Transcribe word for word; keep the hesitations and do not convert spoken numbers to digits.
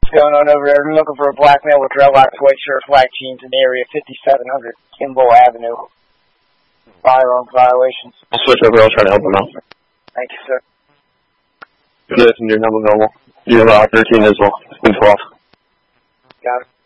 What's going on over there? I'm looking for a black male with dreadlocks, white shirt, black jeans in the area, fifty-seven hundred Kimball Avenue. Firearm violations. I'll switch over. I'll try to help him out. Thank you, sir. Good, you're not available. You have uh, thirteen as well. It's been twelve. Got it.